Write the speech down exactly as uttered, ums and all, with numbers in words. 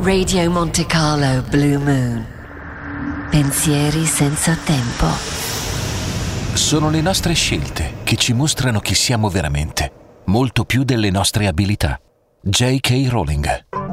Radio Monte Carlo Blue Moon. Pensieri senza tempo. Sono le nostre scelte che ci mostrano chi siamo veramente, molto più delle nostre abilità. J K. Rowling.